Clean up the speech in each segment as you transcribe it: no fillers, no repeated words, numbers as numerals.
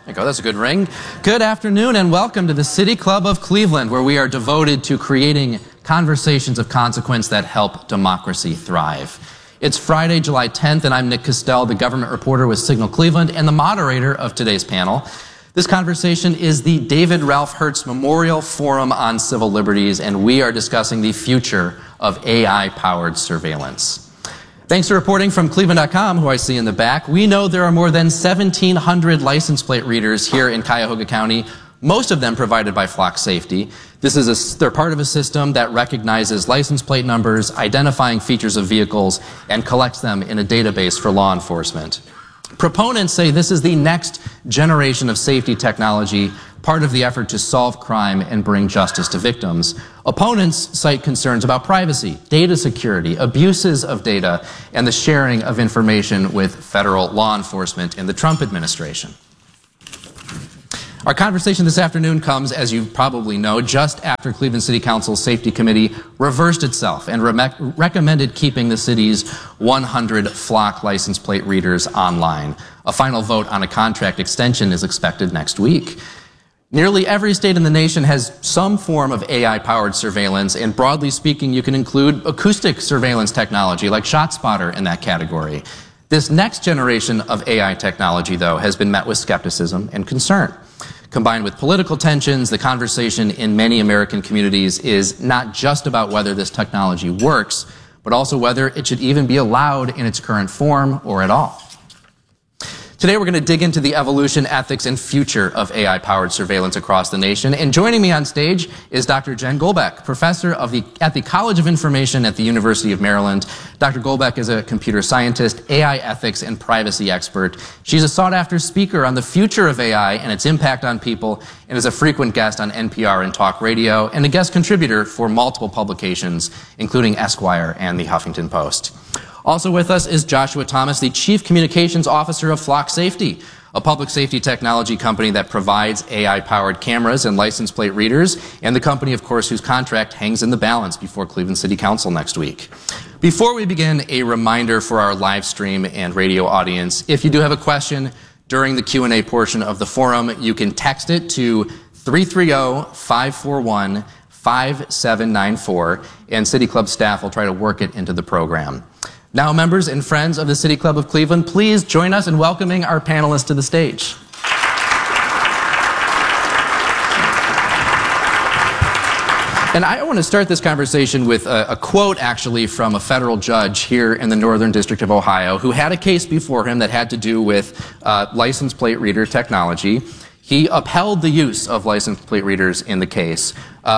There you go, that's a good ring. Good afternoon and welcome to the City Club of Cleveland, where we are devoted to creating conversations of consequence that help democracy thrive. It's Friday, July 10th, and I'm Nick Costell, the government reporter with Signal Cleveland and the moderator of today's panel. This conversation is the David Ralph Hertz Memorial Forum on Civil Liberties, and we are discussing the future of AI-powered surveillance. Thanks to reporting from Cleveland.com, who I see in the back, we know there are more than 1,700 license plate readers here in Cuyahoga County, most of them provided by Flock Safety. They're part of a system that recognizes license plate numbers, identifying features of vehicles, and collects them in a database for law enforcement. Proponents say this is the next generation of safety technology, part of the effort to solve crime and bring justice to victims. Opponents cite concerns about privacy, data security, abuses of data, and the sharing of information with federal law enforcement in the Trump administration. Our conversation this afternoon comes, as you probably know, just after Cleveland City Council's Safety Committee reversed itself and recommended keeping the city's 100 Flock license plate readers online. A final vote on a contract extension is expected next week. Nearly every state in the nation has some form of AI-powered surveillance, and broadly speaking, you can include acoustic surveillance technology like ShotSpotter in that category. This next generation of AI technology, though, has been met with skepticism and concern. Combined with political tensions, the conversation in many American communities is not just about whether this technology works, but also whether it should even be allowed in its current form or at all. Today we're going to dig into the evolution, ethics, and future of AI-powered surveillance across the nation. And joining me on stage is Dr. Jen Goldbeck, professor at the College of Information at the University of Maryland. Dr. Goldbeck is a computer scientist, AI ethics, and privacy expert. She's a sought-after speaker on the future of AI and its impact on people, and is a frequent guest on NPR and Talk Radio, and a guest contributor for multiple publications, including Esquire and the Huffington Post. Also with us is Joshua Thomas, the Chief Communications Officer of Flock Safety, a public safety technology company that provides AI-powered cameras and license plate readers, and the company, of course, whose contract hangs in the balance before Cleveland City Council next week. Before we begin, a reminder for our live stream and radio audience. If you do have a question during the Q&A portion of the forum, you can text it to 330-541-5794, and City Club staff will try to work it into the program. Now, members and friends of the City Club of Cleveland, please join us in welcoming our panelists to the stage. And I want to start this conversation with a quote, actually, from a federal judge here in the Northern District of Ohio who had a case before him that had to do with license plate reader technology. He upheld the use of license plate readers in the case,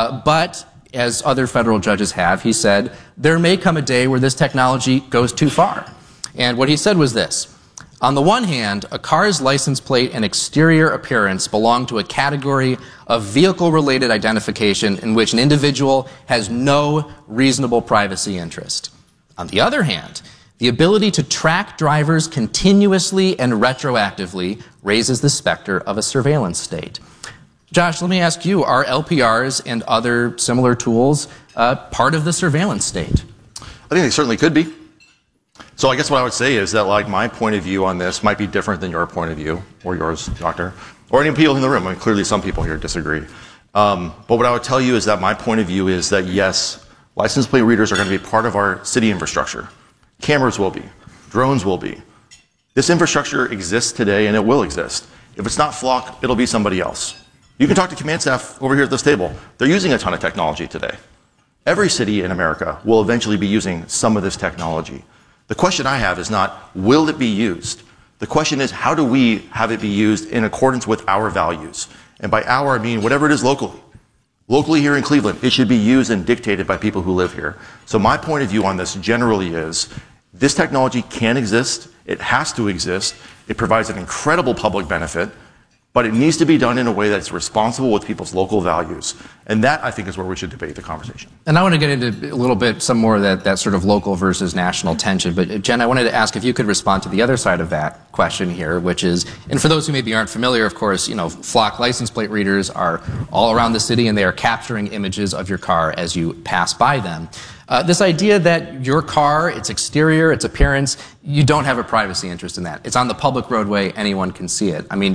but as other federal judges have, he said, there may come a day where this technology goes too far. And what he said was this: on the one hand, a car's license plate and exterior appearance belong to a category of vehicle-related identification in which an individual has no reasonable privacy interest. On the other hand, the ability to track drivers continuously and retroactively raises the specter of a surveillance state. Josh, let me ask you, are LPRs and other similar tools part of the surveillance state? I think they certainly could be. So I guess what I would say is that, like, my point of view on this might be different than your point of view, or yours, Doctor, or any people in the room. I mean, clearly some people here disagree. But what I would tell you is that my point of view is that, yes, license plate readers are going to be part of our city infrastructure. Cameras will be. Drones will be. This infrastructure exists today, and it will exist. If it's not Flock, it'll be somebody else. You can talk to command staff over here at this table. They're using a ton of technology today. Every city in America will eventually be using some of this technology. The question I have is not, will it be used? The question is, how do we have it be used in accordance with our values? And by our, I mean whatever it is locally. Locally here in Cleveland, it should be used and dictated by people who live here. So my point of view on this generally is, this technology can exist. It has to exist. It provides an incredible public benefit. But it needs to be done in a way that's responsible with people's local values. And that, I think, is where we should debate the conversation. And I want to get into a little bit some more of that sort of local versus national tension. But Jen, I wanted to ask if you could respond to the other side of that question here, which is, and for those who maybe aren't familiar, of course, Flock license plate readers are all around the city, and they are capturing images of your car as you pass by them. This idea that your car, its exterior, its appearance, you don't have a privacy interest in that. It's on the public roadway, anyone can see it. I mean,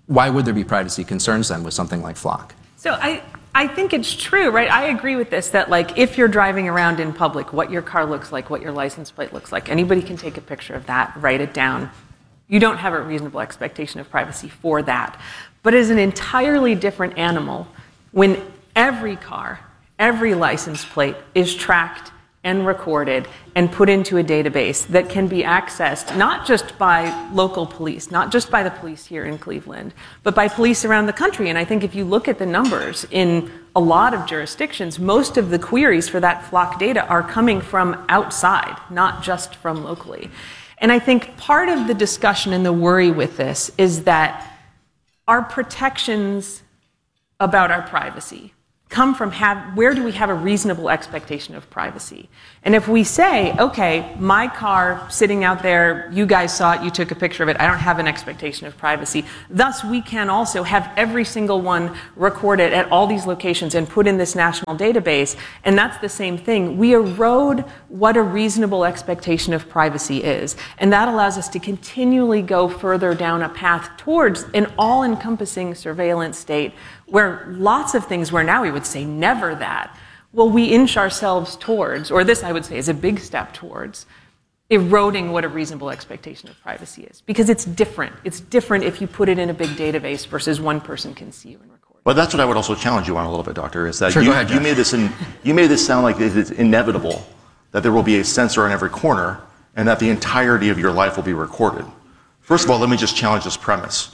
why would there be privacy concerns then with something like Flock? So I think it's true, right? I agree with this, that like if you're driving around in public, what your car looks like, what your license plate looks like, anybody can take a picture of that, write it down. You don't have a reasonable expectation of privacy for that. But as an entirely different animal, when every car, every license plate is tracked and recorded and put into a database that can be accessed not just by local police, not just by the police here in Cleveland, but by police around the country. And I think if you look at the numbers in a lot of jurisdictions, most of the queries for that Flock data are coming from outside, not just from locally. And I think part of the discussion and the worry with this is that our protections about our privacy come from where do we have a reasonable expectation of privacy? And if we say, okay, my car sitting out there, you guys saw it, you took a picture of it, I don't have an expectation of privacy. Thus, we can also have every single one recorded at all these locations and put in this national database, and that's the same thing. We erode what a reasonable expectation of privacy is, and that allows us to continually go further down a path towards an all-encompassing surveillance state where lots of things where now we would say never that, well, we inch ourselves towards, or this I would say is a big step towards, eroding what a reasonable expectation of privacy is. Because it's different. It's different if you put it in a big database versus one person can see you and record. Well, that's what I would also challenge you on a little bit, Doctor, is that sure, you made this sound like it's inevitable that there will be a sensor on every corner and that the entirety of your life will be recorded. First of all, let me just challenge this premise.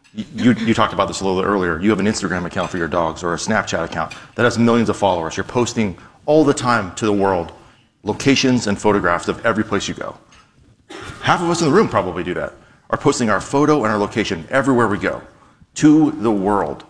You talked about this a little bit earlier. You have an Instagram account for your dogs or a Snapchat account that has millions of followers. You're posting all the time to the world locations and photographs of every place you go. Half of us in the room probably do that, are posting our photo and our location everywhere we go to the world.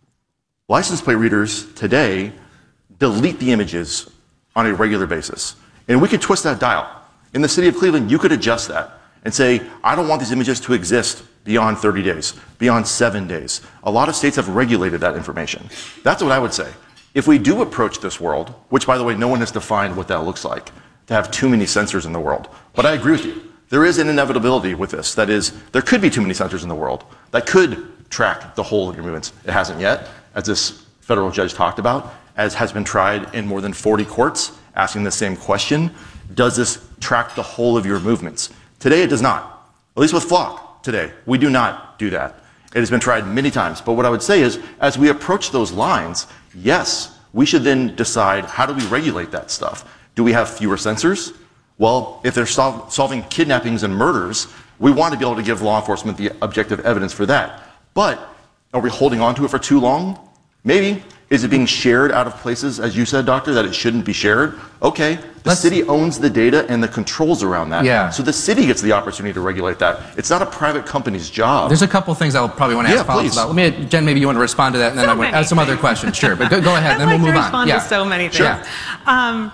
License plate readers today delete the images on a regular basis. And we could twist that dial. In the city of Cleveland, you could adjust that and say, I don't want these images to exist beyond 30 days, beyond 7 days. A lot of states have regulated that information. That's what I would say. If we do approach this world, which by the way, no one has defined what that looks like, to have too many sensors in the world. But I agree with you. There is an inevitability with this. That is, there could be too many sensors in the world that could track the whole of your movements. It hasn't yet, as this federal judge talked about, as has been tried in more than 40 courts, asking the same question. Does this track the whole of your movements? Today it does not. At least with Flock. Today, we do not do that. It has been tried many times. But what I would say is, as we approach those lines, yes, we should then decide how do we regulate that stuff. Do we have fewer sensors? Well, if they're solving kidnappings and murders, we want to be able to give law enforcement the objective evidence for that. But are we holding on to it for too long? Maybe. Is it being shared out of places, as you said, Doctor, that it shouldn't be shared? Okay, the city owns the data and the controls around that. Yeah. So the city gets the opportunity to regulate that. It's not a private company's job. There's a couple things I'll probably want to ask follow-ups about. Let me, Jen, maybe you want to respond to that, and then I want to ask some other questions. Sure, but go ahead, and then we'll move on. I'd like to respond to so many things. Sure.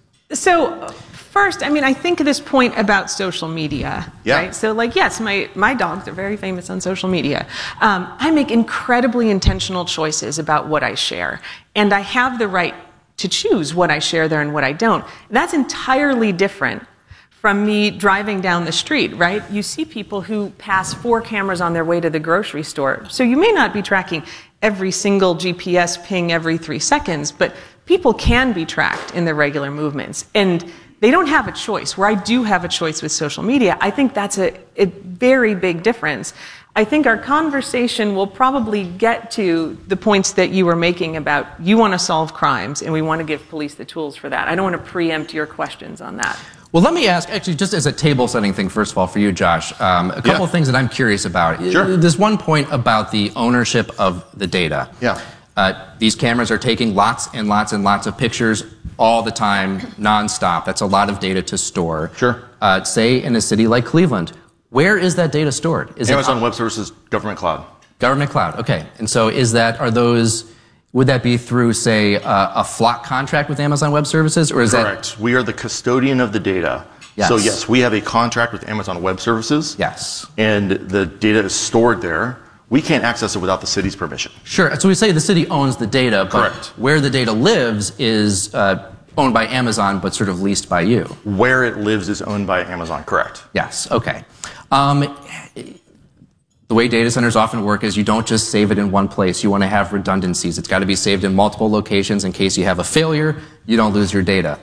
So first, I mean, I think this point about social media, right? So like, yes, my dogs are very famous on social media. I make incredibly intentional choices about what I share, and I have the right to choose what I share there and what I don't. That's entirely different from me driving down the street, right? You see people who pass 4 cameras on their way to the grocery store. So you may not be tracking every single GPS ping every 3 seconds, but people can be tracked in their regular movements. And they don't have a choice. Where I do have a choice with social media, I think that's a very big difference. I think our conversation will probably get to the points that you were making about you want to solve crimes and we want to give police the tools for that. I don't want to preempt your questions on that. Well, let me ask, actually, just as a table-setting thing, first of all, for you, Josh, a couple of things that I'm curious about. Sure. There's one point about the ownership of the data. Yeah. These cameras are taking lots and lots and lots of pictures all the time, nonstop. That's a lot of data to store. Sure. Say in a city like Cleveland, where is that data stored? Is Amazon Web Services Government Cloud. Government Cloud, okay. And so would that be through, say, a Flock contract with Amazon Web Services, or is Correct. We are the custodian of the data. Yes. So yes, we have a contract with Amazon Web Services. Yes. And the data is stored there. We can't access it without the city's permission. Sure. So we say the city owns the data, but Correct. where the data lives is owned by Amazon, but sort of leased by you. Where it lives is owned by Amazon, correct. Yes, okay. The way data centers often work is you don't just save it in one place. You want to have redundancies. It's got to be saved in multiple locations in case you have a failure, you don't lose your data.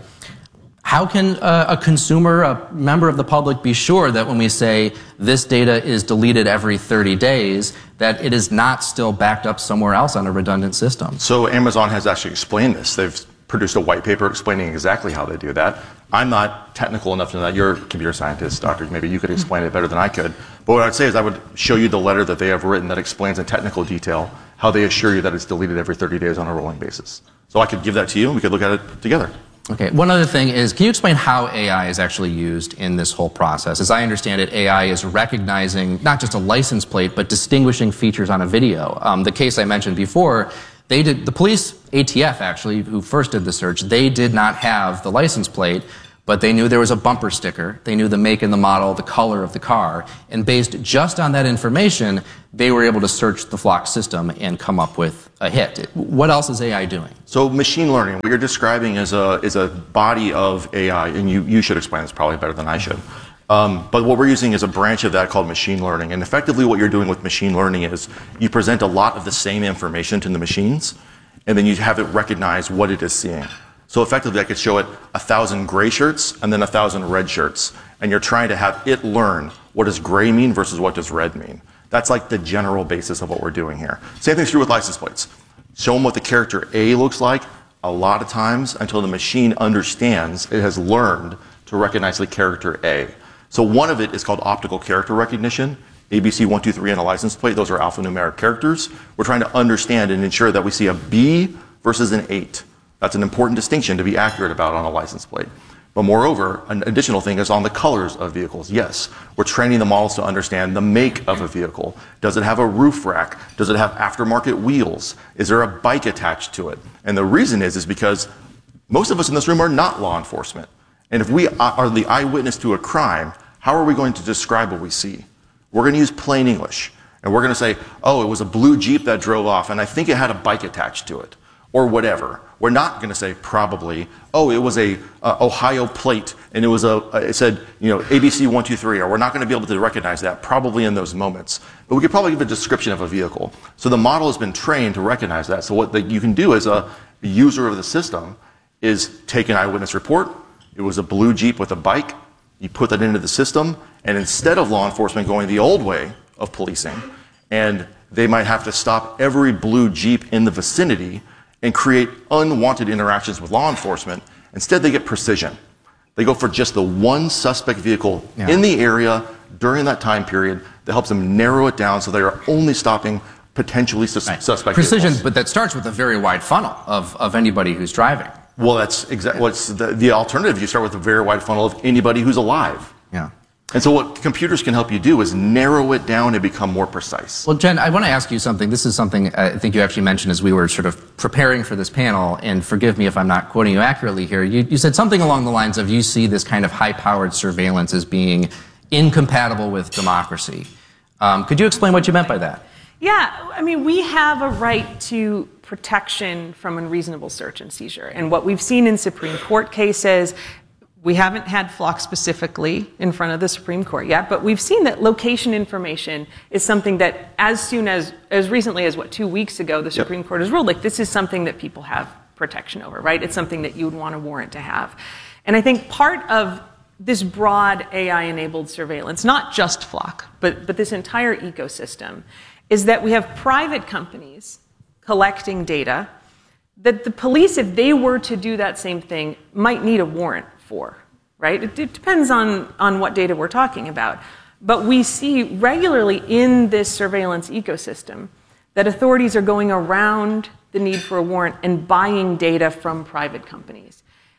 How can a consumer, a member of the public, be sure that when we say this data is deleted every 30 days, that it is not still backed up somewhere else on a redundant system? So Amazon has actually explained this. They've produced a white paper explaining exactly how they do that. I'm not technical enough to know that. You're a computer scientist, doctor. Maybe you could explain it better than I could. But what I'd say is I would show you the letter that they have written that explains in technical detail how they assure you that it's deleted every 30 days on a rolling basis. So I could give that to you and we could look at it together. Okay, one other thing is, can you explain how AI is actually used in this whole process? As I understand it, AI is recognizing not just a license plate, but distinguishing features on a video. The case I mentioned before, the police, ATF actually, who first did the search, they did not have the license plate, but they knew there was a bumper sticker. They knew the make and the model, the color of the car. And based just on that information, they were able to search the Flock system and come up with a hit. What else is AI doing? So machine learning, what you're describing is a body of AI, and you should explain this probably better than I should. But what we're using is a branch of that called machine learning. And effectively what you're doing with machine learning is you present a lot of the same information to the machines, and then you have it recognize what it is seeing. So effectively, I could show it 1,000 gray shirts and then 1,000 red shirts. And you're trying to have it learn what does gray mean versus what does red mean. That's like the general basis of what we're doing here. Same thing's true with license plates. Show them what the character A looks like a lot of times until the machine understands it has learned to recognize the character A. So one of it is called optical character recognition. ABC 1, 2, 3 on a license plate, those are alphanumeric characters. We're trying to understand and ensure that we see a B versus an 8. That's an important distinction to be accurate about on a license plate. But moreover, an additional thing is on the colors of vehicles. Yes, we're training the models to understand the make of a vehicle. Does it have a roof rack? Does it have aftermarket wheels? Is there a bike attached to it? And the reason is because most of us in this room are not law enforcement. And if we are the eyewitness to a crime, how are we going to describe what we see? We're going to use plain English. And we're going to say, oh, it was a blue Jeep that drove off, and I think it had a bike attached to it. Or whatever. We're not going to say probably, oh, it was a Ohio plate and it said, ABC 1, 2, 3, or we're not going to be able to recognize that probably in those moments. But we could probably give a description of a vehicle. So the model has been trained to recognize that. So what you can do as a user of the system is take an eyewitness report. It was a blue Jeep with a bike. You put that into the system, and instead of law enforcement going the old way of policing, and they might have to stop every blue Jeep in the vicinity and create unwanted interactions with law enforcement. Instead, they get precision. They go for just the one suspect vehicle in the area during that time period that helps them narrow it down so they are only stopping potentially suspect precision, vehicles. but that starts with a very wide funnel of anybody who's driving. Well, that's exactly what's the alternative. You start with a very wide funnel of anybody who's alive. Yeah. And so what computers can help you do is narrow it down and become more precise. Well, Jen, I want to ask you something. This is something I think you actually mentioned as we were sort of preparing for this panel, and forgive me if I'm not quoting you accurately here. You said something along the lines of you see this kind of high-powered surveillance as being incompatible with democracy. Could you explain what you meant by that? Yeah, I mean, we have a right to protection from unreasonable search and seizure. And what we've seen in Supreme Court cases, we haven't had Flock specifically in front of the Supreme Court yet, but we've seen that location information is something that as recently as 2 weeks ago, the Supreme Court has ruled, like this is something that people have protection over, right? It's something that you would want a warrant to have. And I think part of this broad AI-enabled surveillance, not just Flock, but this entire ecosystem, is that we have private companies collecting data that the police, if they were to do that same thing, might need a warrant for, right? It depends on what data we're talking about. But we see regularly in this surveillance ecosystem that authorities are going around the need for a warrant and buying data from private companies.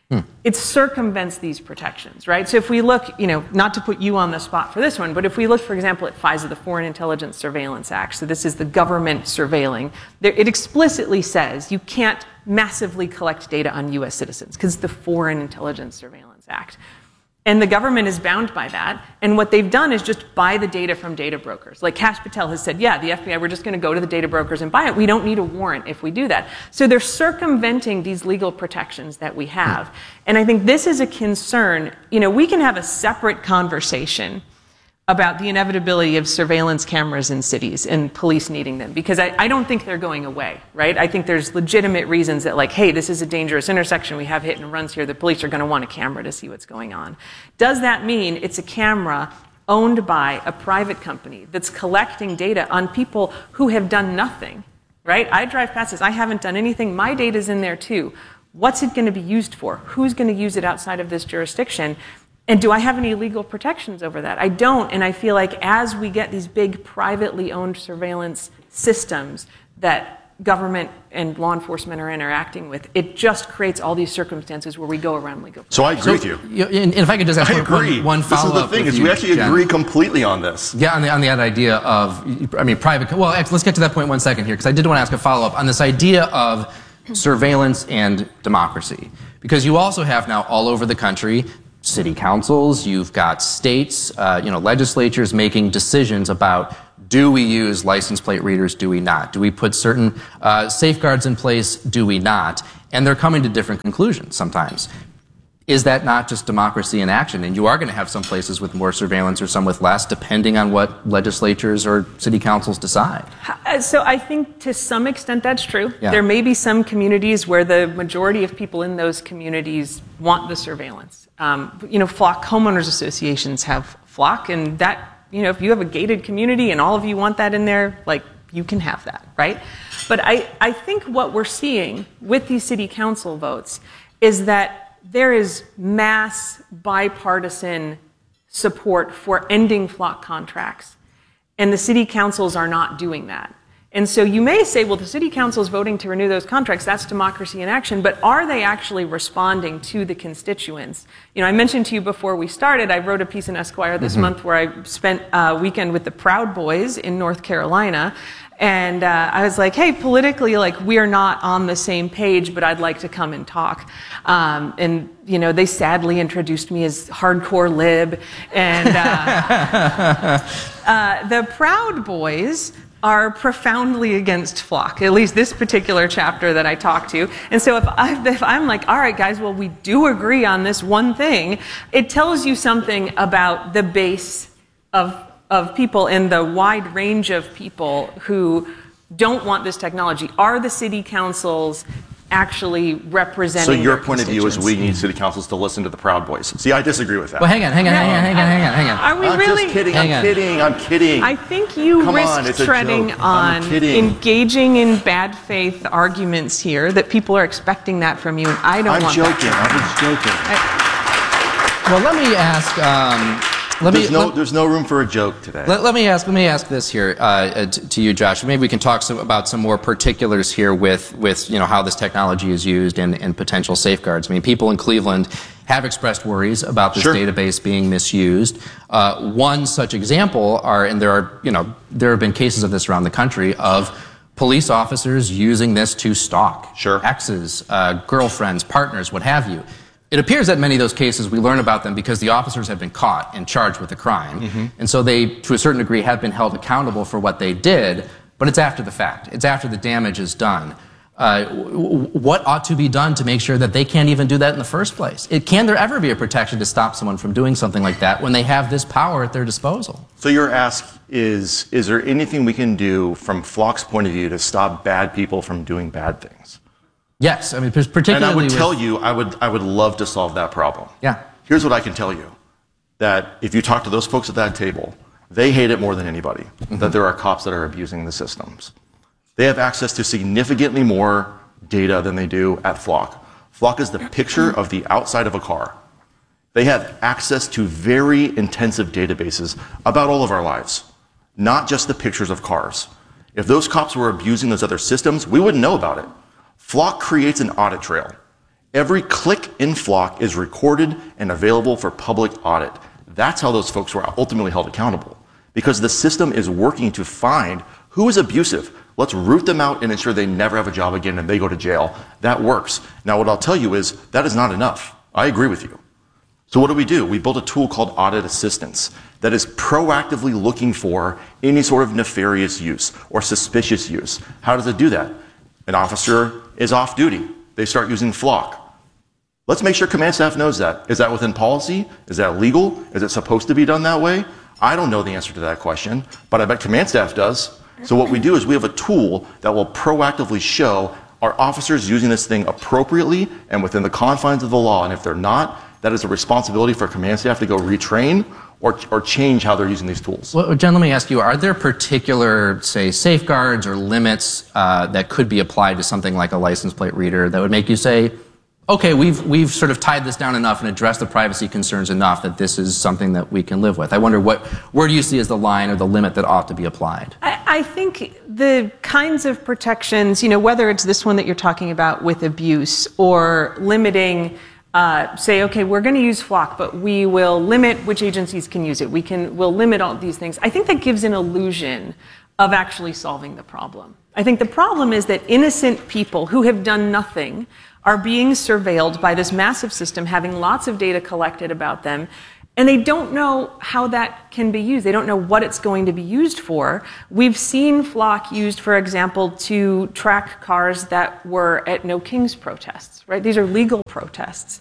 It circumvents these protections, right? So if we look, not to put you on the spot for this one, but if we look, for example, at FISA, the Foreign Intelligence Surveillance Act, so this is the government surveilling, it explicitly says you can't massively collect data on U.S. citizens because it's the Foreign Intelligence Surveillance Act. And the government is bound by that. And what they've done is just buy the data from data brokers. Like Kash Patel has said, yeah, the FBI, we're just going to go to the data brokers and buy it. We don't need a warrant if we do that. So they're circumventing these legal protections that we have. And I think this is a concern. We can have a separate conversation about the inevitability of surveillance cameras in cities and police needing them, because I don't think they're going away, right? I think there's legitimate reasons that, like, hey, this is a dangerous intersection, we have hit and runs here, the police are going to want a camera to see what's going on. Does that mean it's a camera owned by a private company that's collecting data on people who have done nothing, right? I drive past this, I haven't done anything, my data's in there too. What's it going to be used for? Who's going to use it outside of this jurisdiction? And do I have any legal protections over that? I don't, and I feel like as we get these big privately owned surveillance systems that government and law enforcement are interacting with, it just creates all these circumstances where we go around legal. So I agree with you. And if I could just ask one follow-up. This is the thing, is we actually agree completely on this. Yeah, on that idea of, I mean, private, well, actually, let's get to that point 1 second here, because I did want to ask a follow-up on this idea of surveillance and democracy. Because you also have now all over the country city councils, you've got states, legislatures making decisions about, do we use license plate readers, do we not? Do we put certain safeguards in place, do we not? And they're coming to different conclusions sometimes. Is that not just democracy in action? And you are going to have some places with more surveillance or some with less, depending on what legislatures or city councils decide. So I think to some extent that's true. Yeah. There may be some communities where the majority of people in those communities want the surveillance. Flock homeowners associations have Flock, and that, if you have a gated community and all of you want that in there, like, you can have that, right? But I think what we're seeing with these city council votes is that there is mass bipartisan support for ending flock contracts, and the city councils are not doing that. And so you may say, well, the city council is voting to renew those contracts, that's democracy in action, but are they actually responding to the constituents? I mentioned to you before we started, I wrote a piece in Esquire this month where I spent a weekend with the Proud Boys in North Carolina, and I was like, hey, politically, we are not on the same page, but I'd like to come and talk. And they sadly introduced me as hardcore lib, and the Proud Boys are profoundly against Flock, at least this particular chapter that I talked to. And so if I'm like, all right, guys, well, we do agree on this one thing, it tells you something about the base of people and the wide range of people who don't want this technology. Are the city councils actually representing So your their point of view is we need city councils to listen to the Proud Boys. See, I disagree with that. Well, hang on. Are we I'm really? just kidding. I'm kidding. I think you risk treading on engaging in bad faith arguments here that people are expecting that from you, and I don't want that. I'm joking. Well, let me ask. There's no room for a joke today. Let me ask this here to you, Josh. Maybe we can talk about some more particulars here with how this technology is used and potential safeguards. I mean, people in Cleveland have expressed worries about this database being misused. One such example there have been cases of this around the country of police officers using this to stalk exes, girlfriends, partners, what have you. It appears that many of those cases, we learn about them because the officers have been caught and charged with a crime. And so they, to a certain degree, have been held accountable for what they did, but it's after the fact. It's after the damage is done. What ought to be done to make sure that they can't even do that in the first place? Can there ever be a protection to stop someone from doing something like that when they have this power at their disposal? So your ask is there anything we can do from Flock's point of view to stop bad people from doing bad things? Yes, I mean, particularly. And I would tell you, I would love to solve that problem. Yeah. Here's what I can tell you: that if you talk to those folks at that table, they hate it more than anybody that there are cops that are abusing the systems. They have access to significantly more data than they do at Flock. Flock is the picture of the outside of a car. They have access to very intensive databases about all of our lives, not just the pictures of cars. If those cops were abusing those other systems, we wouldn't know about it. Flock creates an audit trail. Every click in Flock is recorded and available for public audit. That's how those folks were ultimately held accountable, because the system is working to find who is abusive. Let's root them out and ensure they never have a job again and they go to jail. That works. Now, what I'll tell you is that is not enough. I agree with you. So what do? We built a tool called Audit Assistance that is proactively looking for any sort of nefarious use or suspicious use. How does it do that? An officer is off duty. They start using Flock. Let's make sure command staff knows that. Is that within policy? Is that legal? Is it supposed to be done that way? I don't know the answer to that question, but I bet command staff does. So what we do is we have a tool that will proactively show are officers using this thing appropriately and within the confines of the law. And if they're not, that is a responsibility for command staff to go retrain or change how they're using these tools. Well, Jen, let me ask you, are there particular, say, safeguards or limits that could be applied to something like a license plate reader that would make you say, okay, we've sort of tied this down enough and addressed the privacy concerns enough that this is something that we can live with? I wonder where do you see as the line or the limit that ought to be applied? I think the kinds of protections, whether it's this one that you're talking about with abuse or limiting, say, okay, we're going to use Flock, but we will limit which agencies can use it. We'll limit all these things. I think that gives an illusion of actually solving the problem. I think the problem is that innocent people who have done nothing are being surveilled by this massive system, having lots of data collected about them, and they don't know how that can be used. They don't know what it's going to be used for. We've seen Flock used, for example, to track cars that were at No Kings protests, right? These are legal protests.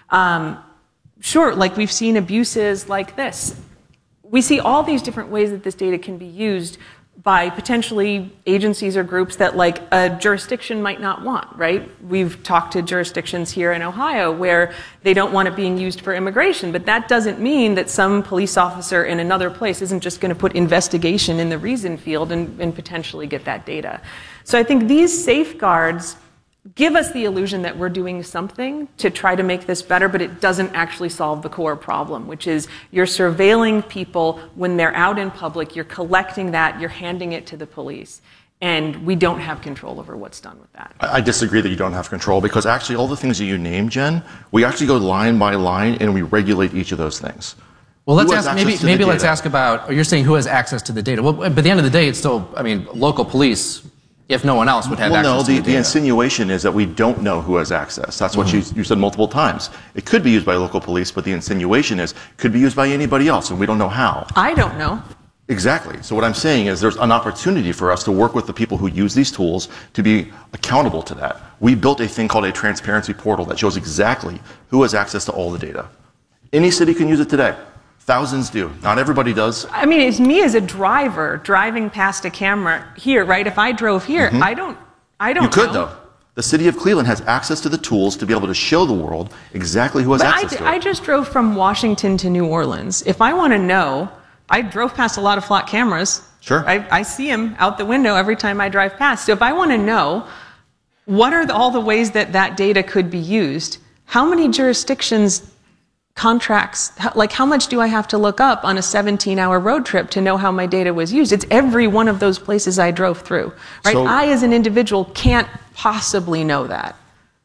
Sure, like we've seen abuses like this. We see all these different ways that this data can be used by potentially agencies or groups that like a jurisdiction might not want, right? We've talked to jurisdictions here in Ohio where they don't want it being used for immigration, but that doesn't mean that some police officer in another place isn't just going to put investigation in the reason field and potentially get that data. So I think these safeguards give us the illusion that we're doing something to try to make this better, but it doesn't actually solve the core problem, which is you're surveilling people when they're out in public, you're collecting that, you're handing it to the police, and we don't have control over what's done with that. I disagree that you don't have control, because actually all the things that you named, Jen, we actually go line by line and we regulate each of those things. Well, let's ask, maybe let's ask about, you're saying who has access to the data. Well, but at the end of the day, it's still, local police, if no one else would have access to the data. The insinuation is that we don't know who has access. That's what you said multiple times. It could be used by local police, but the insinuation is it could be used by anybody else, and we don't know how. I don't know. Exactly. So what I'm saying is there's an opportunity for us to work with the people who use these tools to be accountable to that. We built a thing called a transparency portal that shows exactly who has access to all the data. Any city can use it today. Thousands do. Not everybody does. It's me as a driver driving past a camera here, right? If I drove here, I don't You could, though. The city of Cleveland has access to the tools to be able to show the world exactly who has access to it. I just drove from Washington to New Orleans. If I want to know, I drove past a lot of Flock cameras. Sure. I see them out the window every time I drive past. So if I want to know what are all the ways that that data could be used, how many jurisdictions contracts, like how much do I have to look up on a 17-hour road trip to know how my data was used? It's every one of those places I drove through, right? So, I, as an individual, can't possibly know that.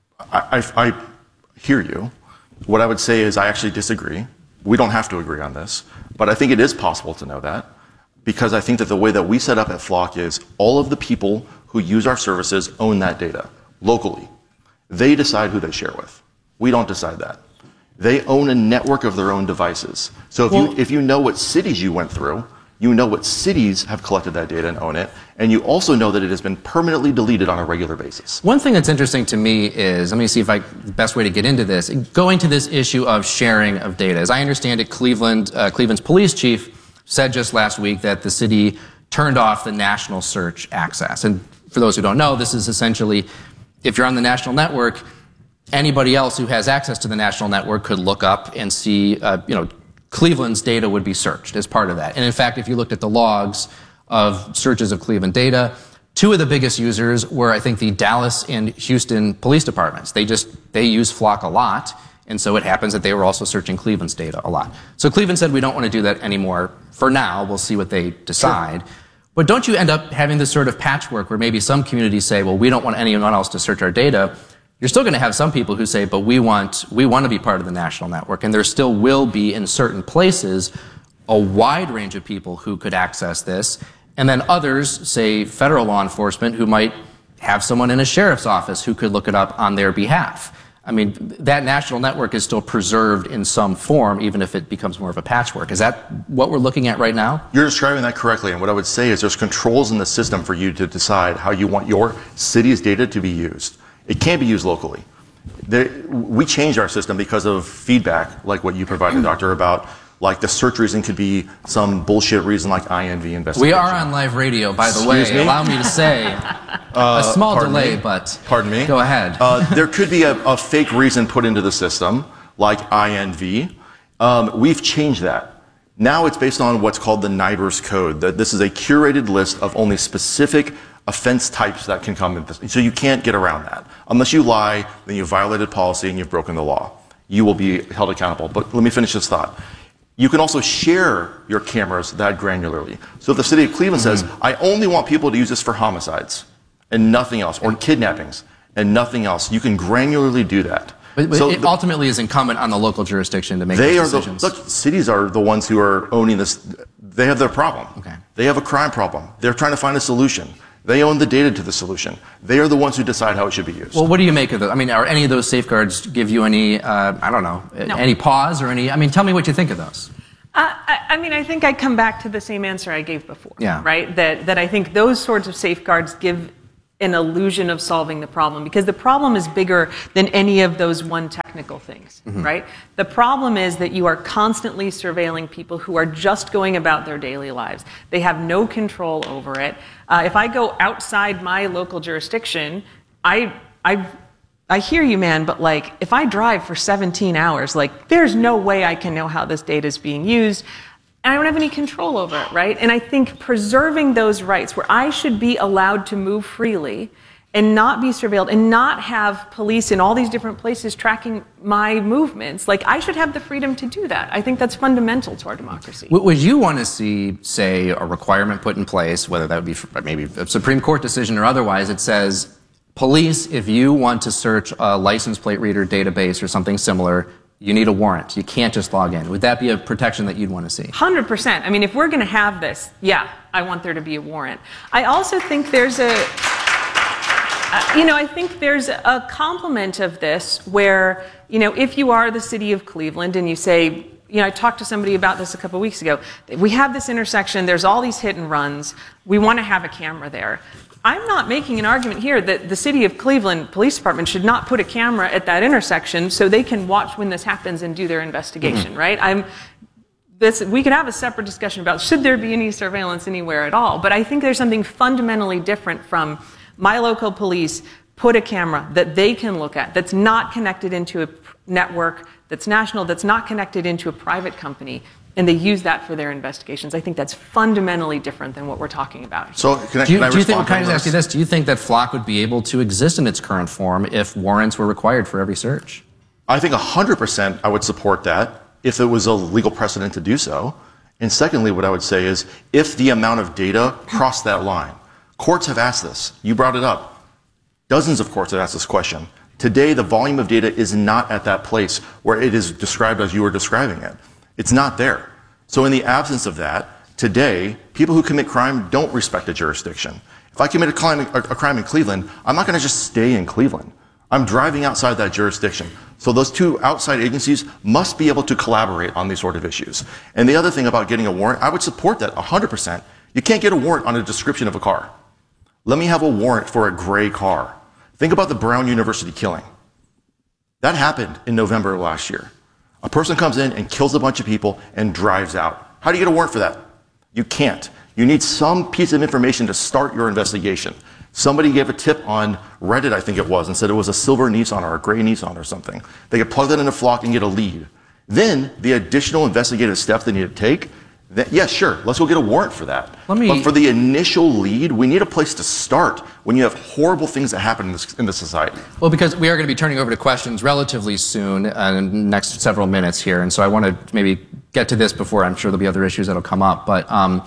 I hear you. What I would say is I actually disagree. We don't have to agree on this, but I think it is possible to know that, because I think that the way that we set up at Flock is all of the people who use our services own that data locally. They decide who they share with. We don't decide that. They own a network of their own devices. So if you know what cities you went through, you know what cities have collected that data and own it, and you also know that it has been permanently deleted on a regular basis. One thing that's interesting to me is, let me see the best way to get into this, going to this issue of sharing of data. As I understand it, Cleveland's police chief said just last week that the city turned off the national search access. And for those who don't know, this is essentially, if you're on the national network, anybody else who has access to the national network could look up and see, Cleveland's data would be searched as part of that. And in fact, if you looked at the logs of searches of Cleveland data, two of the biggest users were, I think, the Dallas and Houston police departments. They use Flock a lot, and so it happens that they were also searching Cleveland's data a lot. So Cleveland said, we don't want to do that anymore for now. We'll see what they decide. Sure. But don't you end up having this sort of patchwork where maybe some communities say, well, we don't want anyone else to search our data? You're still going to have some people who say, but we want to be part of the national network. And there still will be, in certain places, a wide range of people who could access this. And then others, say federal law enforcement, who might have someone in a sheriff's office who could look it up on their behalf. That national network is still preserved in some form, even if it becomes more of a patchwork. Is that what we're looking at right now? You're describing that correctly. And what I would say is there's controls in the system for you to decide how you want your city's data to be used. It can't be used locally. We changed our system because of feedback, like what you provided, Doctor, about Like the search reason could be some bullshit reason like INV investigation. We are on live radio, by the way. Allow me to say a small delay, but pardon me. Go ahead. There could be a fake reason put into the system, like INV. We've changed that. Now it's based on what's called the NIBRS code. That this is a curated list of only specific offense types that can come in this. So you can't get around that. Unless you lie, then you've violated policy and you've broken the law. You will be held accountable. But let me finish this thought. You can also share your cameras that granularly. So if the city of Cleveland says, I only want people to use this for homicides and nothing else, or kidnappings and nothing else, you can granularly do that. But so it ultimately is incumbent on the local jurisdiction to make those decisions. Look, cities are the ones who are owning this. They have their problem. Okay. They have a crime problem. They're trying to find a solution. They own the data to the solution. They are the ones who decide how it should be used. Well, what do you make of it? I mean, are any of those safeguards give you any, I don't know, No. any pause or any, I mean, tell me what you think of those. I mean, I think I come back to the same answer I gave before, Yeah. right? That I think those sorts of safeguards give an illusion of solving the problem, because the problem is bigger than any of those one technical things, right? The problem is that you are constantly surveilling people who are just going about their daily lives. They have no control over it. If I go outside my local jurisdiction, I hear you, man, but like, if I drive for 17 hours, like, there's no way I can know how this data is being used. And I don't have any control over it, right? And I think preserving those rights, where I should be allowed to move freely and not be surveilled and not have police in all these different places tracking my movements, like, I should have the freedom to do that. I think that's fundamental to our democracy. Would you want to see, say, a requirement put in place, whether that would be maybe a Supreme Court decision or otherwise, it says, police, if you want to search a license plate reader database or something similar, you need a warrant. You can't just log in. Would that be a protection that you'd want to see? 100%. I mean, if we're going to have this, yeah, I want there to be a warrant. I also think there's I think there's a complement of this where, if you are the city of Cleveland and you say, I talked to somebody about this a couple of weeks ago. We have this intersection. There's all these hit and runs. We want to have a camera there. I'm not making an argument here that the city of Cleveland Police Department should not put a camera at that intersection so they can watch when this happens and do their investigation, right? We could have a separate discussion about should there be any surveillance anywhere at all, but I think there's something fundamentally different from my local police put a camera that they can look at that's not connected into a network, that's national, that's not connected into a private company, and they use that for their investigations. I think that's fundamentally different than what we're talking about. So can I respond to ask you this? Do you think that Flock would be able to exist in its current form if warrants were required for every search? I think 100% I would support that if it was a legal precedent to do so. And secondly, what I would say is if the amount of data crossed that line. Courts have asked this. You brought it up. Dozens of courts have asked this question. Today, the volume of data is not at that place where it is described as you were describing it. It's not there. So in the absence of that, today, people who commit crime don't respect a jurisdiction. If I commit a crime in Cleveland, I'm not going to just stay in Cleveland. I'm driving outside that jurisdiction. So those two outside agencies must be able to collaborate on these sort of issues. And the other thing about getting a warrant, I would support that 100%. You can't get a warrant on a description of a car. Let me have a warrant for a gray car. Think about the Brown University killing. That happened in November of last year. A person comes in and kills a bunch of people and drives out. How do you get a warrant for that? You can't. You need some piece of information to start your investigation. Somebody gave a tip on Reddit, I think it was, and said it was a silver Nissan or a gray Nissan or something. They could plug that in a Flock and get a lead. Then the additional investigative steps they need to take, yes, sure, let's go get a warrant for that. But for the initial lead, we need a place to start when you have horrible things that happen in this society. Well, because we are going to be turning over to questions relatively soon in the next several minutes here, and so I want to maybe get to this before I'm sure there'll be other issues that'll come up. But,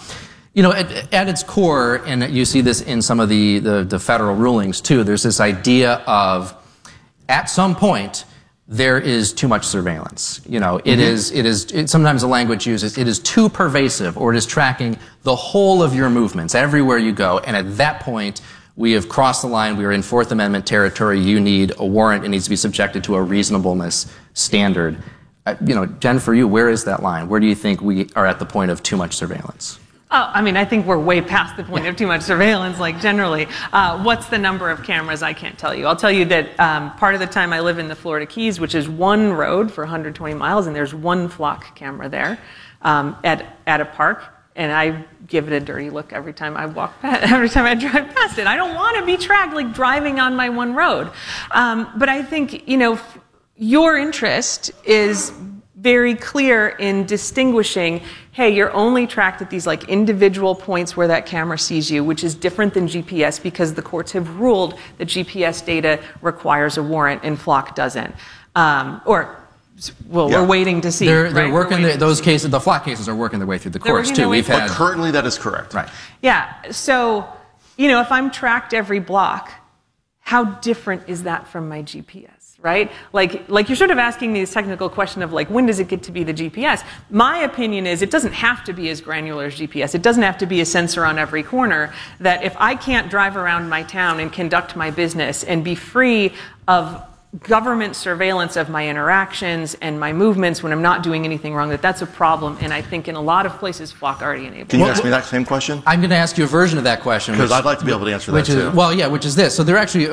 at its core, and you see this in some of the federal rulings too, there's this idea of, at some point, there is too much surveillance. It is sometimes the language uses, it is too pervasive, or it is tracking the whole of your movements everywhere you go. And at that point, we have crossed the line. We are in Fourth Amendment territory. You need a warrant. It needs to be subjected to a reasonableness standard. Jen, for you, where is that line? Where do you think we are at the point of too much surveillance? Oh, I mean, I think we're way past the point of too much surveillance, like generally. What's the number of cameras? I can't tell you. I'll tell you that part of the time I live in the Florida Keys, which is one road for 120 miles, and there's one flock camera there at a park, and I give it a dirty look every time I every time I drive past it. I don't want to be tracked like driving on my one road. But I think, your interest is very clear in distinguishing, hey, you're only tracked at these like individual points where that camera sees you, which is different than GPS because the courts have ruled that GPS data requires a warrant and Flock doesn't. We're waiting to see. They're working those cases. The Flock cases are working their way through the courts too. But currently, that is correct. Right. Yeah. So, if I'm tracked every block, how different is that from my GPS? Right? Like you're sort of asking me this technical question of like, when does it get to be the GPS? My opinion is it doesn't have to be as granular as GPS. It doesn't have to be a sensor on every corner. That if I can't drive around my town and conduct my business and be free of government surveillance of my interactions and my movements when I'm not doing anything wrong, that's a problem. And I think in a lot of places, Flock already enables. Can you ask me that same question? I'm going to ask you a version of that question. Because I'd like to be able to answer that too. Which is this. So there actually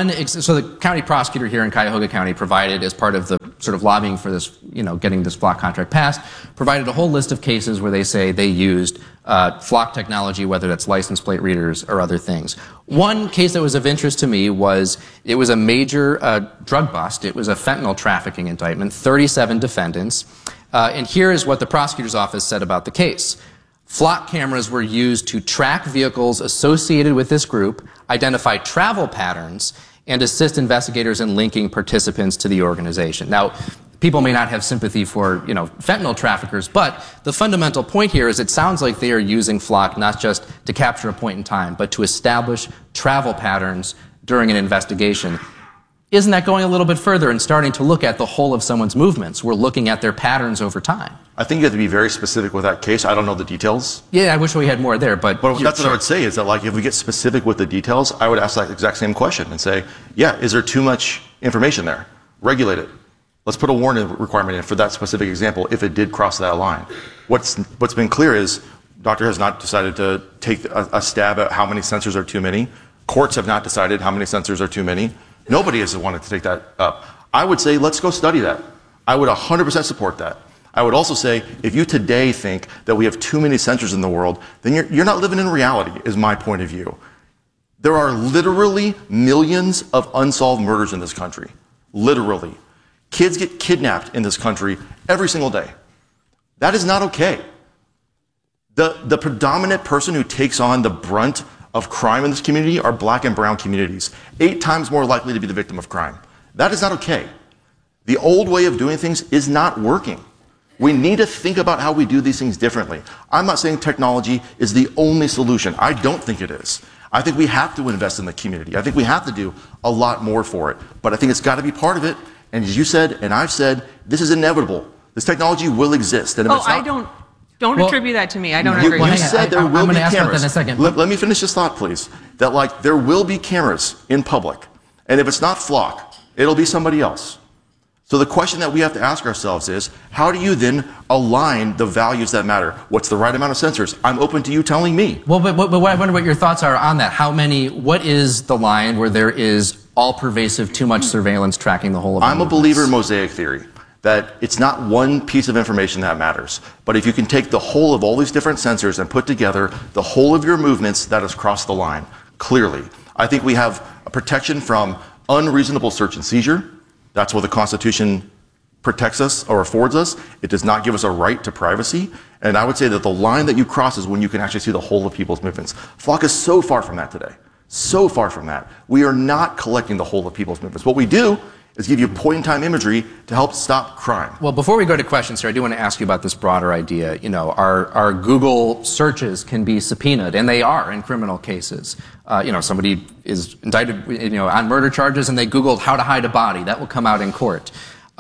so the county prosecutor here in Cuyahoga County provided, as part of the sort of lobbying for this, getting this Flock contract passed, provided a whole list of cases where they say they used Flock technology, whether that's license plate readers or other things. One case that was of interest to me it was a major drug bust. It was a fentanyl trafficking indictment, 37 defendants. And here is what the prosecutor's office said about the case. Flock cameras were used to track vehicles associated with this group, identify travel patterns, and assist investigators in linking participants to the organization. Now, people may not have sympathy for, fentanyl traffickers, but the fundamental point here is it sounds like they are using Flock not just to capture a point in time, but to establish travel patterns during an investigation. Isn't that going a little bit further and starting to look at the whole of someone's movements? We're looking at their patterns over time. I think you have to be very specific with that case. I don't know the details. Yeah, I wish we had more there, but that's what I would say is that, like, if we get specific with the details, I would ask that exact same question and say, is there too much information there? Regulate it. Let's put a warrant requirement in for that specific example if it did cross that line. What's been clear is Doctor has not decided to take a stab at how many sensors are too many. Courts have not decided how many sensors are too many. Nobody has wanted to take that up. I would say let's go study that. I would 100% support that. I would also say if you today think that we have too many sensors in the world, then you're not living in reality, is my point of view. There are literally millions of unsolved murders in this country. Literally. Kids get kidnapped in this country every single day. That is not okay. The predominant person who takes on the brunt of crime in this community are black and brown communities, 8 times more likely to be the victim of crime. That is not okay. The old way of doing things is not working. We need to think about how we do these things differently. I'm not saying technology is the only solution. I don't think it is. I think we have to invest in the community. I think we have to do a lot more for it. But I think it's got to be part of it. And as you said, and I've said, this is inevitable. This technology will exist. And if it's not, don't attribute that to me. I don't agree. You said there will be cameras. Ask about that in a second. Let me finish this thought, please. That there will be cameras in public. And if it's not Flock, it'll be somebody else. So the question that we have to ask ourselves is, how do you then align the values that matter? What's the right amount of sensors? I'm open to you telling me. Well, but I wonder what your thoughts are on that. What is the line where there is all-pervasive, too much surveillance tracking the whole of the I'm a believer in mosaic theory, that it's not one piece of information that matters. But if you can take the whole of all these different sensors and put together the whole of your movements, that has crossed the line, clearly. I think we have a protection from unreasonable search and seizure. That's what the Constitution protects us or affords us. It does not give us a right to privacy. And I would say that the line that you cross is when you can actually see the whole of people's movements. Flock is so far from that today. So far from that. We are not collecting the whole of people's movements. What we do is give you point-in-time imagery to help stop crime. Well, before we go to questions here, I do want to ask you about this broader idea. Our Google searches can be subpoenaed, and they are in criminal cases. Somebody is indicted, on murder charges, and they Googled how to hide a body. That will come out in court.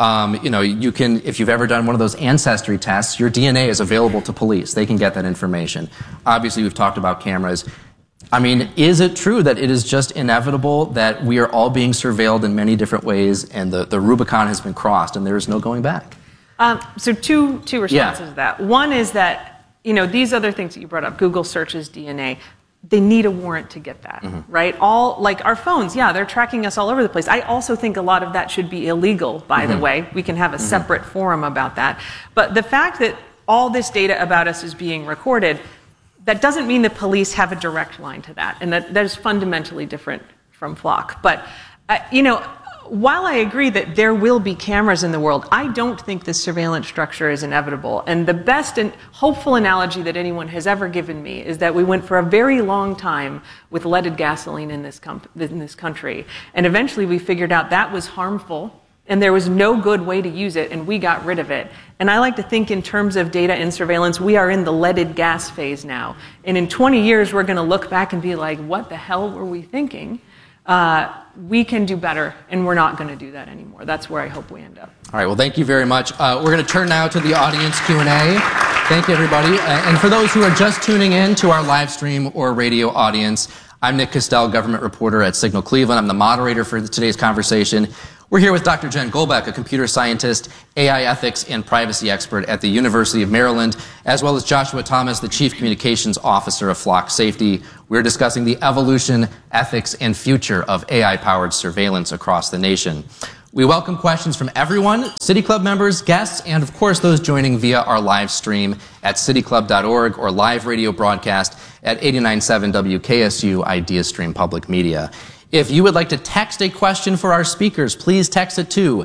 You can, if you've ever done one of those ancestry tests, your DNA is available to police. They can get that information. Obviously, we've talked about cameras. I mean, is it true that it is just inevitable that we are all being surveilled in many different ways and the Rubicon has been crossed and there is no going back? So two responses to that. One is that, these other things that you brought up, Google searches DNA, they need a warrant to get that, right? All, like our phones, yeah, they're tracking us all over the place. I also think a lot of that should be illegal, by the way. We can have a separate forum about that. But the fact that all this data about us is being recorded, that doesn't mean the police have a direct line to that. And that is fundamentally different from Flock. But, while I agree that there will be cameras in the world, I don't think this surveillance structure is inevitable. And the best and hopeful analogy that anyone has ever given me is that we went for a very long time with leaded gasoline in this country. And eventually we figured out that was harmful and there was no good way to use it, and we got rid of it. And I like to think in terms of data and surveillance, we are in the leaded gas phase now. And in 20 years, we're going to look back and be like, what the hell were we thinking? We can do better, and we're not going to do that anymore. That's where I hope we end up. All right, well, thank you very much. We're going to turn now to the audience Q&A. Thank you, everybody. And for those who are just tuning in to our live stream or radio audience, I'm Nick Castell, government reporter at Signal Cleveland. I'm the moderator for today's conversation. We're here with Dr. Jen Golbeck, a computer scientist, AI ethics, and privacy expert at the University of Maryland, as well as Joshua Thomas, the Chief Communications Officer of Flock Safety. We're discussing the evolution, ethics, and future of AI-powered surveillance across the nation. We welcome questions from everyone, City Club members, guests, and of course those joining via our live stream at cityclub.org or live radio broadcast at 89.7 WKSU IdeaStream Public Media. If you would like to text a question for our speakers, please text it to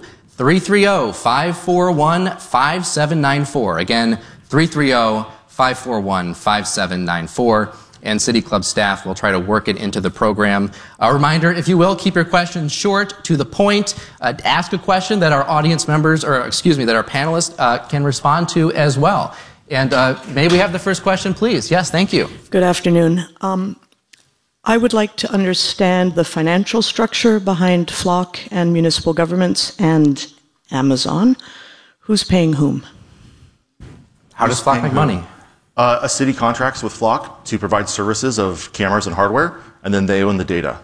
330-541-5794. Again, 330-541-5794. And City Club staff will try to work it into the program. A reminder, if you will, keep your questions short, to the point. Ask a question that our audience members, that our panelists can respond to as well. And may we have the first question, please? Yes, thank you. Good afternoon. I would like to understand the financial structure behind Flock and municipal governments and Amazon. Who's paying whom? How does Flock make money? A city contracts with Flock to provide services of cameras and hardware, and then they own the data.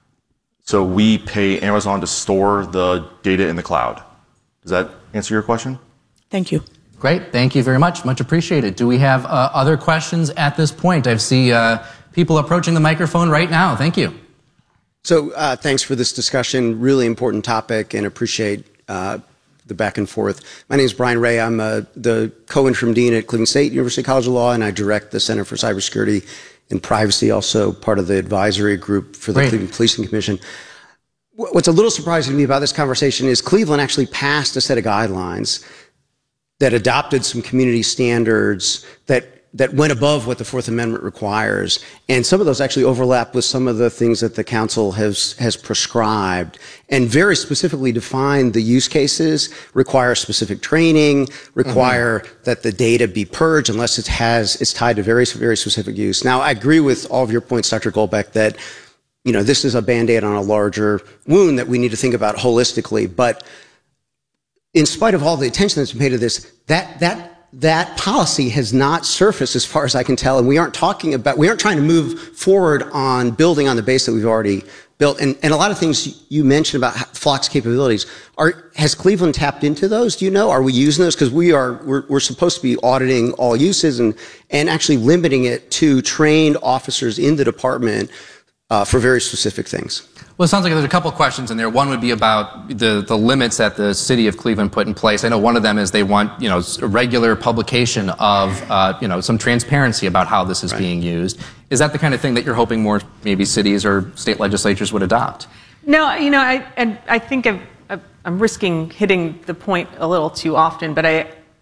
So we pay Amazon to store the data in the cloud. Does that answer your question? Thank you. Great. Thank you very much. Much appreciated. Do we have other questions at this point? I see people approaching the microphone right now. Thank you. So thanks for this discussion. Really important topic, and appreciate the back and forth. My name is Brian Ray. I'm the co-interim dean at Cleveland State University College of Law, and I direct the Center for Cybersecurity and Privacy, also part of the advisory group for the Cleveland Policing Commission. What's a little surprising to me about this conversation is Cleveland actually passed a set of guidelines that adopted some community standards that went above what the Fourth Amendment requires. And some of those actually overlap with some of the things that the council has prescribed, and very specifically define the use cases, require specific training, require that the data be purged unless it's tied to very, very specific use. Now, I agree with all of your points, Dr. Golbeck, that this is a Band-Aid on a larger wound that we need to think about holistically. But in spite of all the attention that's been paid to this, that policy has not surfaced as far as I can tell, and we aren't trying to move forward on building on the base that we've already built. And a lot of things you mentioned about Flock's capabilities, has Cleveland tapped into those? Do you know? Are we using those? Because we're supposed to be auditing all uses and actually limiting it to trained officers in the department for very specific things. Well, it sounds like there's a couple of questions in there. One would be about the limits that the city of Cleveland put in place. I know one of them is they want, regular publication of, some transparency about how this is being used. Is that the kind of thing that you're hoping more maybe cities or state legislatures would adopt? No, I think I'm risking hitting the point a little too often, but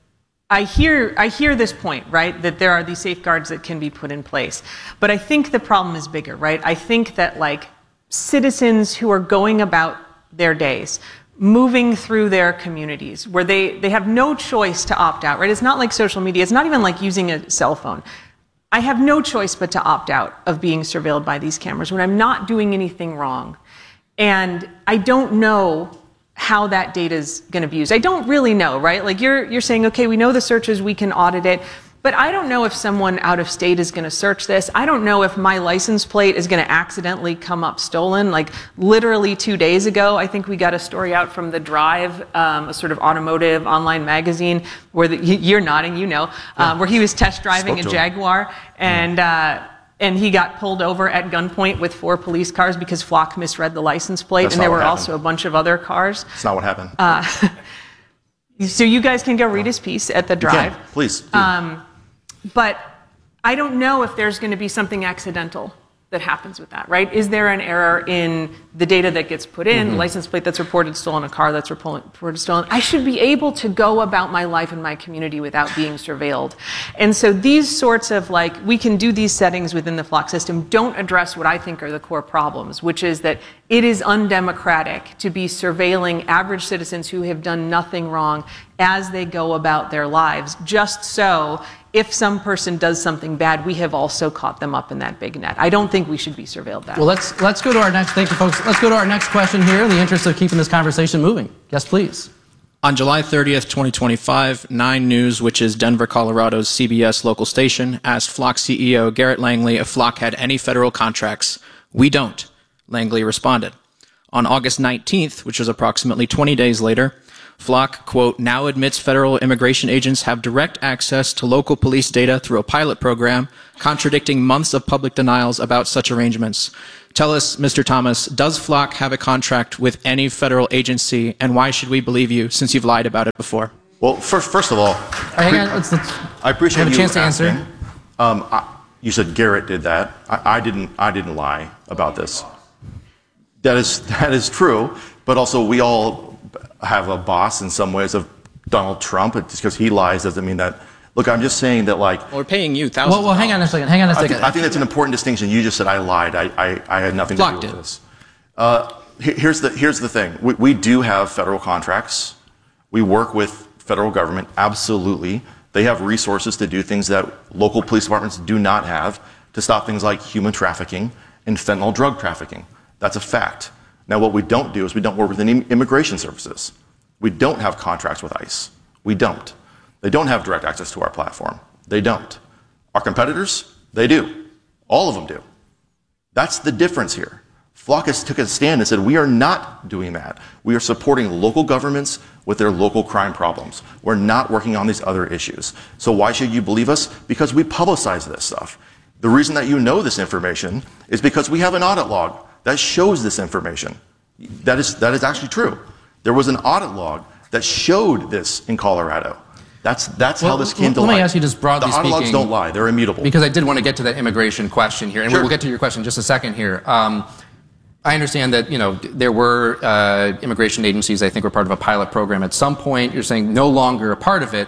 I hear this point, right, that there are these safeguards that can be put in place. But I think the problem is bigger, right? I think that, citizens who are going about their days, moving through their communities, where they have no choice to opt out, right? It's not like social media. It's not even like using a cell phone. I have no choice but to opt out of being surveilled by these cameras when I'm not doing anything wrong. And I don't know how that data is going to be used. I don't really know, right? You're saying, okay, we know the searches, we can audit it. But I don't know if someone out of state is going to search this. I don't know if my license plate is going to accidentally come up stolen. Like literally 2 days ago, I think we got a story out from The Drive, a sort of automotive online magazine, where you're nodding, you know, where he was test driving a Jaguar, and he got pulled over at gunpoint with 4 police cars because Flock misread the license plate, and there were also a bunch of other cars. That's not what happened. So you guys can go read his piece at The Drive. Please. Do. But I don't know if there's going to be something accidental that happens with that, right? Is there an error in the data that gets put in, license plate that's reported stolen, a car that's reported stolen? I should be able to go about my life in my community without being surveilled. And so these sorts of we can do these settings within the Flock system don't address what I think are the core problems, which is that it is undemocratic to be surveilling average citizens who have done nothing wrong as they go about their lives, just so if some person does something bad, we have also caught them up in that big net. I don't think we should be surveilled that way. Well, let's go to our next, thank you folks. Let's go to our next question here in the interest of keeping this conversation moving. Yes, please. On July 30th, 2025, 9 News, which is Denver, Colorado's CBS local station, asked Flock CEO Garrett Langley if Flock had any federal contracts. We don't, Langley responded. On August 19th, which was approximately 20 days later, Flock, quote, now admits federal immigration agents have direct access to local police data through a pilot program, contradicting months of public denials about such arrangements. Tell us, Mr. Thomas, does Flock have a contract with any federal agency, and why should we believe you, since you've lied about it before? Well, first of all, hang on, I appreciate you have a chance asking. to answer. You said Garrett did that. I didn't lie about this. That is true, but also we all have a boss in some ways of Donald Trump. Just because he lies doesn't mean that. Look, I'm just saying that well, we're paying you thousands. Well, hang on a second. I think that's an important distinction. You just said I lied. I had nothing to do with this. Here's the thing. We do have federal contracts. We work with federal government. Absolutely. They have resources to do things that local police departments do not have to stop things like human trafficking and fentanyl drug trafficking. That's a fact. Now, what we don't do is we don't work with any immigration services. We don't have contracts with ICE. We don't. They don't have direct access to our platform. They don't. Our competitors, they do. All of them do. That's the difference here. Flock took a stand and said, we are not doing that. We are supporting local governments with their local crime problems. We're not working on these other issues. So why should you believe us? Because we publicize this stuff. The reason that you know this information is because we have an audit log that shows this information. That is actually true. There was an audit log that showed this in Colorado. That's how this came to light. Let me ask you just broadly speaking. speaking. The audit logs don't lie. They're immutable. Because I did want to get to that immigration question here, and we'll get to your question in just a second here. I understand that, there were immigration agencies, I think, were part of a pilot program at some point. You're saying no longer a part of it.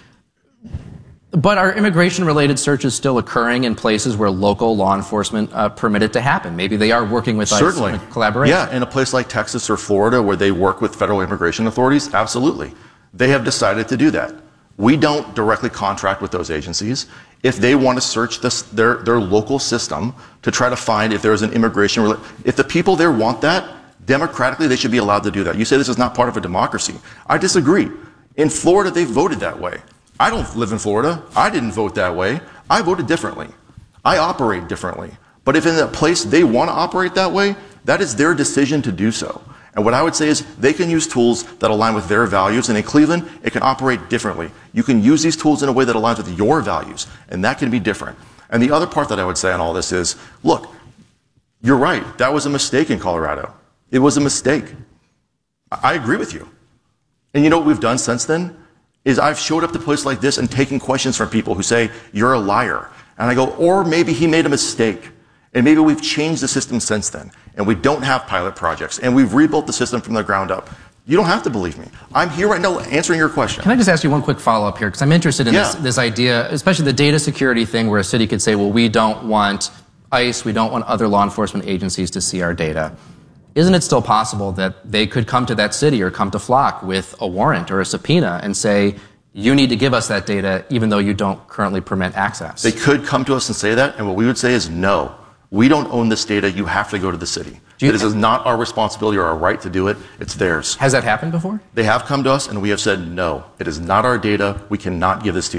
But are immigration-related searches still occurring in places where local law enforcement permit it to happen? Maybe they are working with ICE in collaboration. Yeah, in a place like Texas or Florida where they work with federal immigration authorities, absolutely. They have decided to do that. We don't directly contract with those agencies. If they want to search their local system to try to find if there's an if the people there want that, democratically they should be allowed to do that. You say this is not part of a democracy. I disagree. In Florida, they voted that way. I don't live in Florida. I didn't vote that way. I voted differently. I operate differently. But if in a place they want to operate that way, that is their decision to do so. And what I would say is they can use tools that align with their values. And in Cleveland, it can operate differently. You can use these tools in a way that aligns with your values. And that can be different. And the other part that I would say on all this is, look, you're right. That was a mistake in Colorado. It was a mistake. I agree with you. And you know what we've done since then? Is I've showed up to places like this and taken questions from people who say, you're a liar. And I go, or maybe he made a mistake. And maybe we've changed the system since then. And we don't have pilot projects. And we've rebuilt the system from the ground up. You don't have to believe me. I'm here right now answering your question. Can I just ask you one quick follow-up here? Because I'm interested in this idea, especially the data security thing where a city could say, well, we don't want ICE, we don't want other law enforcement agencies to see our data. Isn't it still possible that they could come to that city or come to Flock with a warrant or a subpoena and say, you need to give us that data even though you don't currently permit access? They could come to us and say that, and what we would say is no. We don't own this data. You have to go to the city. This is not our responsibility or our right to do it. It's theirs. Has that happened before? They have come to us, and we have said no. It is not our data. We cannot give this to you.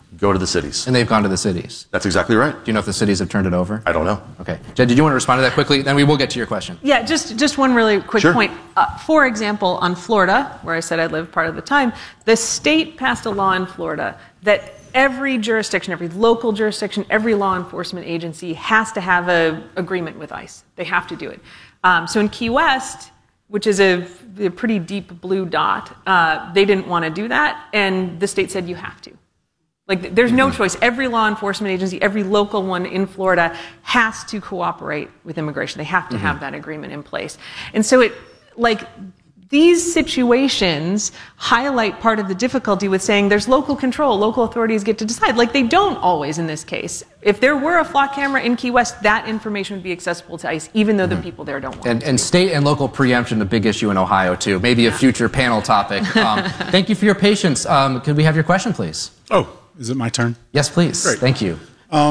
go to the cities. And they've gone to the cities. That's exactly right. Do you know if the cities have turned it over? I don't know. Okay. Jen, did you want to respond to that quickly? Then we will get to your question. Yeah, just one really quick Sure. point. For example, on Florida, where I said I lived part of the time, the state passed a law in Florida that every jurisdiction, every local jurisdiction, every law enforcement agency has to have an agreement with ICE. They have to do it. So in Key West, which is a pretty deep blue dot, they didn't want to do that, and the state said you have to. Like, there's no choice. Every law enforcement agency, every local one in Florida has to cooperate with immigration. They have to have that agreement in place. And so these situations highlight part of the difficulty with saying there's local control, local authorities get to decide. Like, they don't always in this case. If there were a flock camera in Key West, that information would be accessible to ICE, even though the people there don't want it. And state and local preemption, a big issue in Ohio, too. Maybe a future panel topic. Thank you for your patience. Could we have your question, please? Oh, is it my turn? Yes, please. Great. Thank you.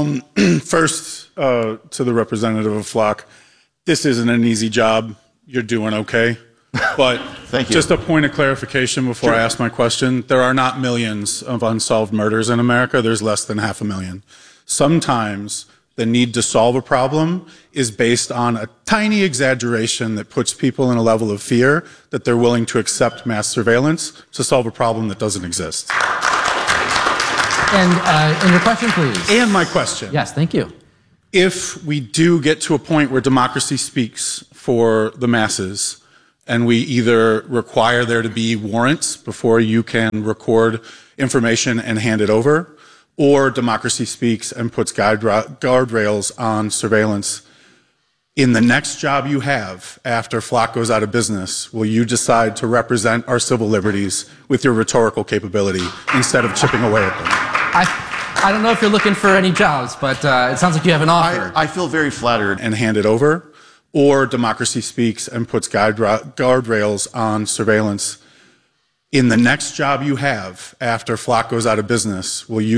First, to the representative of Flock, this isn't an easy job. You're doing okay. But Thank you. Just a point of clarification before I ask my question. There are not millions of unsolved murders in America. There's less than 500,000. Sometimes the need to solve a problem is based on a tiny exaggeration that puts people in a level of fear that they're willing to accept mass surveillance to solve a problem that doesn't exist. And your question, please. And my question. Yes, thank you. If we do get to a point where democracy speaks for the masses, and we either require there to be warrants before you can record information and hand it over, or democracy speaks and puts guardrails on surveillance, in the next job you have after Flock goes out of business, will you decide to represent our civil liberties with your rhetorical capability instead of chipping away at them? I don't know if you're looking for any jobs, but it sounds like you have an offer. I feel very flattered. And hand it over, or democracy speaks and puts guardrails on surveillance. In the next job you have after Flock goes out of business, will you